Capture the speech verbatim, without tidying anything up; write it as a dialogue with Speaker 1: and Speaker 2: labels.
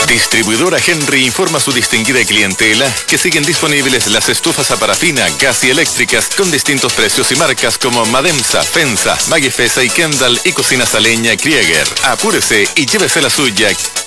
Speaker 1: Distribuidora Henry informa a su distinguida clientela que siguen disponibles las estufas a parafina, gas y eléctricas con distintos precios y marcas como Mademsa, Fensa, Magifesa y Kendall y cocinas a leña Krieger. Apúrese y llévese la suya.